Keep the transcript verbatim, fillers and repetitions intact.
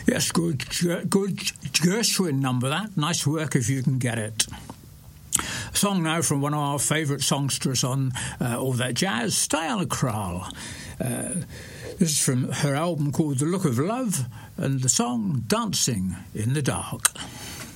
Yes, good, good Gershwin number, that. Nice work if you can get it. A song now from one of our favourite songsters on uh, All That Jazz, Stayal Kral. Uh, this is from her album called The Look of Love, and the song Dancing in the Dark.